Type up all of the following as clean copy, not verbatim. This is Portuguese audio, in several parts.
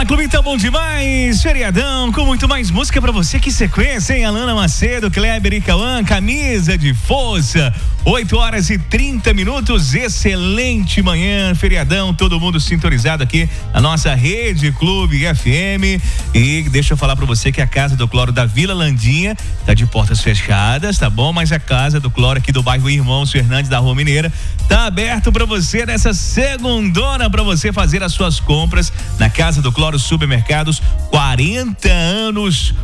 na Clube tá bom demais, feriadão com muito mais música pra você. Que sequência, hein? Alana Macedo, Kleber e Cauã, camisa de força. 8h30, excelente manhã, feriadão, todo mundo sintonizado aqui na nossa Rede Clube FM. E deixa eu falar pra você que a Casa do Cloro da Vila Landinha tá de portas fechadas, tá bom? Mas a Casa do Cloro aqui do bairro Irmãos Fernandes da Rua Mineira tá aberto pra você nessa segundona, pra você fazer as suas compras na Casa do Cloro Supermercados. 40 anos,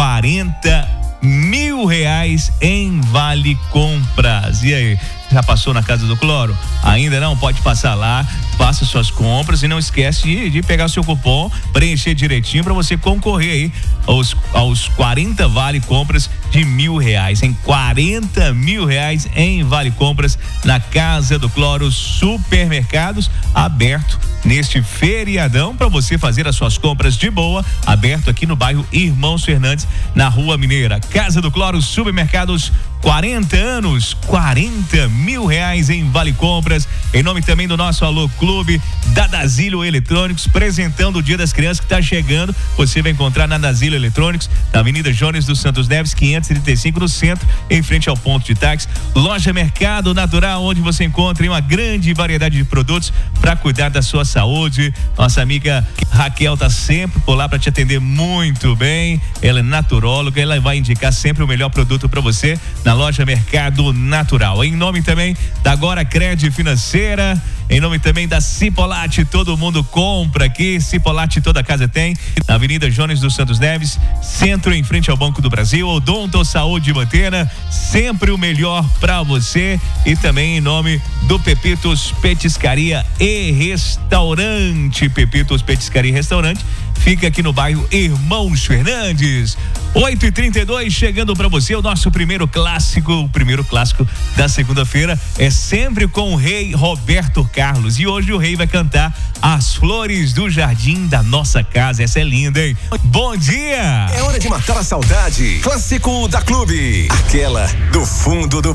40 mil reais em Vale Compras. E aí, já passou na Casa do Cloro? Ainda não? Pode passar lá, faça suas compras e não esquece de pegar seu cupom, preencher direitinho para você concorrer aí aos 40 Vale Compras de R$1.000, em 40 mil reais em Vale Compras na Casa do Cloro Supermercados, aberto neste feriadão para você fazer as suas compras de boa, aberto aqui no bairro Irmãos Fernandes, na Rua Mineira. Casa do Cloro Supermercados, 40 anos, 40 mil reais em Vale Compras, em nome também do nosso Alô Clube, da Dasilo Eletrônicos, apresentando o Dia das Crianças que está chegando. Você vai encontrar na Dasilo Eletrônicos, na Avenida Jones dos Santos Neves, 535, no centro, em frente ao ponto de táxi. Loja Mercado Natural, onde você encontra uma grande variedade de produtos para cuidar da sua saúde. Nossa amiga Raquel tá sempre por lá para te atender muito bem. Ela é naturóloga, ela vai indicar sempre o melhor produto para você na Loja Mercado Natural. Em nome também da Agora Crédito Financeira, em nome também da Cipolate, todo mundo compra aqui. Cipolate toda casa tem, na Avenida Jones dos Santos Neves, centro, em frente ao Banco do Brasil. Odonto Saúde Mantena, sempre o melhor para você. E também em nome do Pepitos Petiscaria e Restaurante. Pepitos Petiscaria e Restaurante fica aqui no bairro Irmãos Fernandes. 8h32, chegando para você o nosso primeiro clássico da segunda-feira é sempre com o rei Roberto Carlos, e hoje o rei vai cantar As Flores do Jardim da Nossa Casa. Essa é linda, hein? Bom dia! É hora de matar a saudade. Clássico da Clube, aquela do fundo do